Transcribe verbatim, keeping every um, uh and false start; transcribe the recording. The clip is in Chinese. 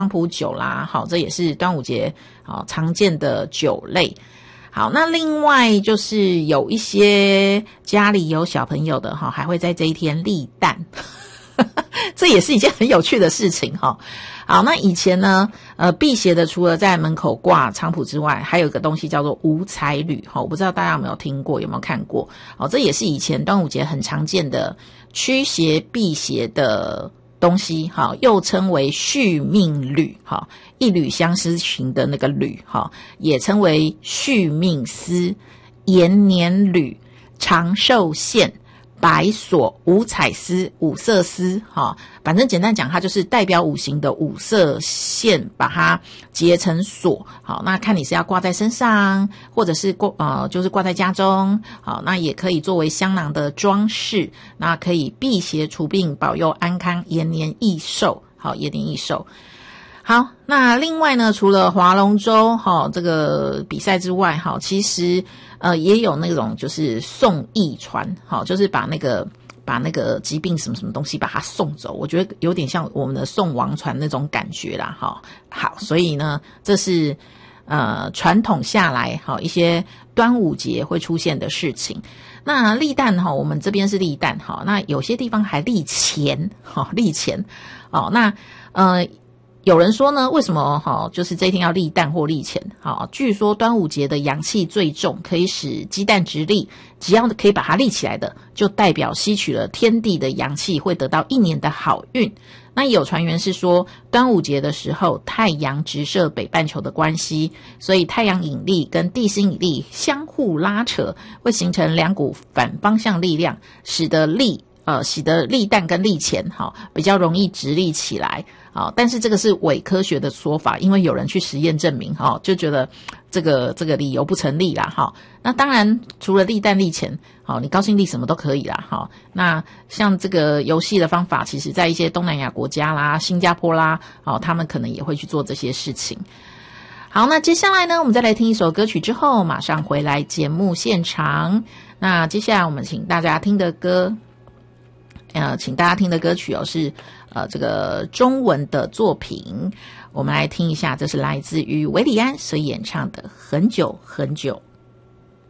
菖蒲酒啦，好，这也是端午节好常见的酒类。好，那另外就是有一些家里有小朋友的哈，还会在这一天立蛋，这也是一件很有趣的事情哈。好，那以前呢，呃，辟邪的除了在门口挂菖蒲之外，还有一个东西叫做五彩履哈，我不知道大家有没有听过，有没有看过？哦，这也是以前端午节很常见的驱邪辟邪的东西，好，又称为续命履，好，一缕相思情的那个履，好，也称为续命丝、延年履、长寿线、白锁、五彩丝、五色丝，哈，反正简单讲，它就是代表五行的五色线，把它结成锁。好，那看你是要挂在身上，或者是挂呃，就是挂在家中。好，那也可以作为香囊的装饰，那可以辟邪除病，保佑安康，延年益寿。好，延年益寿。好，那另外呢，除了划龙舟哈这个比赛之外，哈，其实呃也有那种就是送疫传，好，就是把那个把那个疾病什么什么东西把它送走，我觉得有点像我们的送王传那种感觉啦，哈。好，所以呢，这是呃传统下来好一些端午节会出现的事情。那立蛋哈，我们这边是立蛋哈，那有些地方还立钱，哈，立钱哦，那呃。有人说呢，为什么哈，就是这一天要立蛋或立钱？好，据说端午节的阳气最重，可以使鸡蛋直立，只要可以把它立起来的，就代表吸取了天地的阳气，会得到一年的好运。那也有传言是说，端午节的时候，太阳直射北半球的关系，所以太阳引力跟地心引力相互拉扯，会形成两股反方向力量，使得立呃使得立蛋跟立钱哈比较容易直立起来。好，但是这个是伪科学的说法，因为有人去实验证明，哈，就觉得这个这个理由不成立啦，哈。那当然，除了立蛋立钱，好，你高兴立什么都可以啦，哈。那像这个游戏的方法，其实在一些东南亚国家啦、新加坡啦，哦，他们可能也会去做这些事情。好，那接下来呢，我们再来听一首歌曲之后，马上回来节目现场。那接下来我们请大家听的歌。呃，请大家听的歌曲哦是呃这个中文的作品，我们来听一下，这是来自于韦礼安所演唱的《很久很久》。